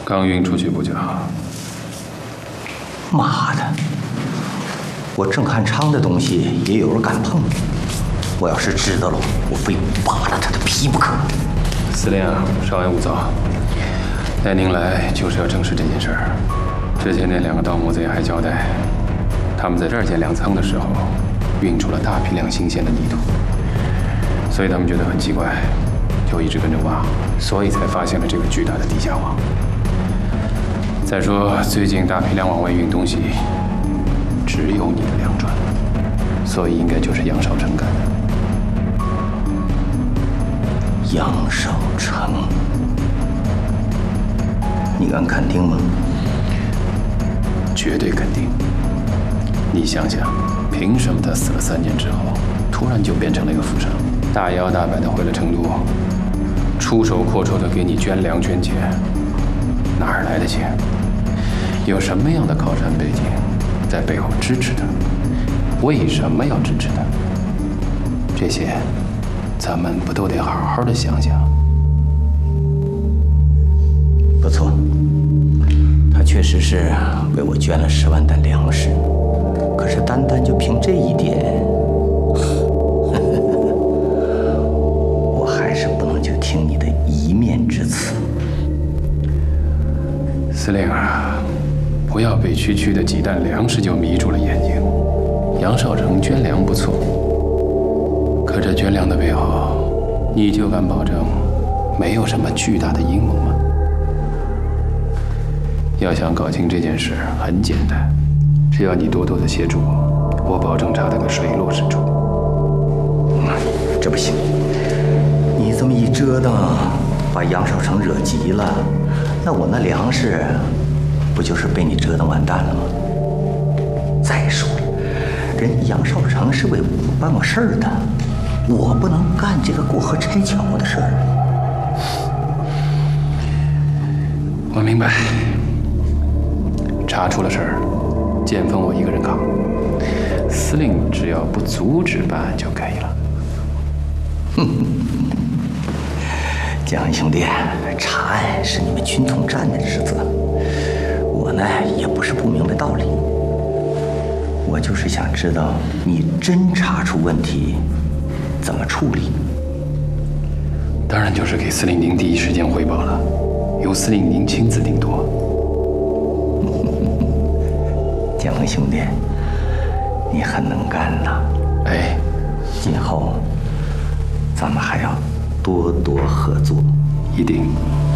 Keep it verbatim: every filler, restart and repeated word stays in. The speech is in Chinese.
刚运出去不久。 妈的！我郑汉昌的东西也有人敢碰，我要是知道了，我非扒了他的皮不可。 司令，稍安勿躁。带您来就是要证实这件事儿。之前那两个盗墓贼还交代，他们在这儿建粮仓的时候，运出了大批量新鲜的泥土，所以他们觉得很奇怪，就一直跟着挖，所以才发现了这个巨大的地下网。再说，最近大批量往外运东西，只有你的粮船，所以应该就是杨少成干的。 杨少成，你敢肯定吗？ 绝对肯定。你想想，凭什么他死了三年之后，突然就变成了一个富商，大摇大摆的回了成都，出手阔绰的给你捐粮捐钱，哪儿来的钱？有什么样的靠山背景在背后支持他？为什么要支持他？这些，咱们不都得好好的想想？ 不错，他确实是为我捐了十万担粮食，可是单单就凭这一点，我还是不能就听你的一面之词。 司令啊，不要被区区的几担粮食就迷住了眼睛。杨少成捐粮不错，可这捐粮的背后，你就敢保证没有什么巨大的阴谋吗？要想搞清这件事很简单，只要你多多的协助我，我保证查得个水落石出。 嗯，这不行，你这么一折腾，把杨少成惹急了，那我那粮食不就是被你折腾完蛋了吗？再说了，人杨少成是为我办过事儿的，我不能干这个过河拆桥的事儿。 我明白。查出了事儿，剑锋我一个人扛，司令只要不阻止办案就可以了。 哼，江兄弟，查案是你们军统战的职责，我呢也不是不明白道理，我就是想知道你真查出问题，怎么处理？ 当然就是给司令您第一时间汇报了，由司令您亲自定夺。 江兄弟，你很能干呐！ 哎， 今后咱们还要多多合作， 一定。